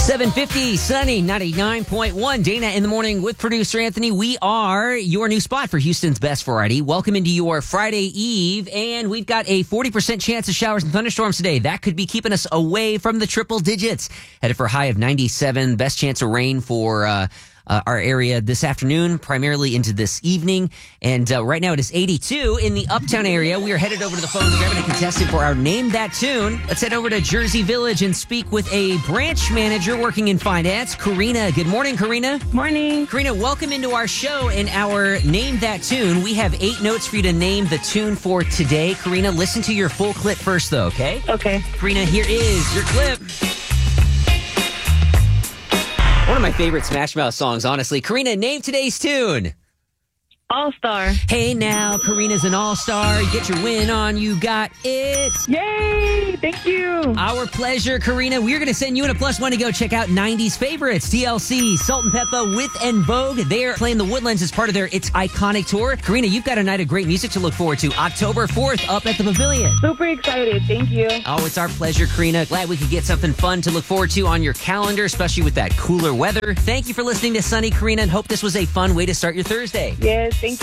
750, sunny, 99.1. Dana in the morning with producer Anthony. We are your new spot for Houston's Best Variety. Welcome into your Friday Eve, and we've got a 40% chance of showers and thunderstorms today. That could be keeping us away from the triple digits. Headed for a high of 97. Best chance of rain for our area this afternoon, primarily into this evening. And right now it is 82 in the Uptown area. We are headed over to the phone, grabbing a contestant for our Name That Tune. Let's head over to Jersey Village and speak with a branch manager working in finance, Karina. Good morning, Karina. Morning. Karina, welcome into our show and our Name That Tune. We have 8 notes for you to name the tune for today. Karina, listen to your full clip first, though, okay? Okay. Karina, here is your clip. One of my favorite Smash Mouth songs, honestly. Karina, name today's tune. All-Star. Hey now, Karina's an all-star. You get your win on, you got it. Yay! Thank you. Our pleasure, Karina. We're going to send you in a +1 to go check out 90s favorites. TLC, Salt and Peppa, with En Vogue. They're playing the Woodlands as part of their It's Iconic tour. Karina, you've got a night of great music to look forward to. October 4th up at the Pavilion. Super excited. Thank you. Oh, it's our pleasure, Karina. Glad we could get something fun to look forward to on your calendar, especially with that cooler weather. Thank you for listening to Sunny, Karina, and hope this was a fun way to start your Thursday. Yes, thank you.